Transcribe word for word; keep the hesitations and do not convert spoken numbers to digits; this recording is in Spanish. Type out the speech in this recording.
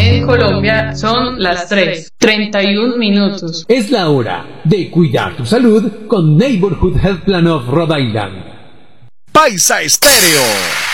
En Colombia son las tres, treinta y un minutos. Es la hora de cuidar tu salud con Neighborhood Health Plan of Rhode Island. Paisa Estéreo.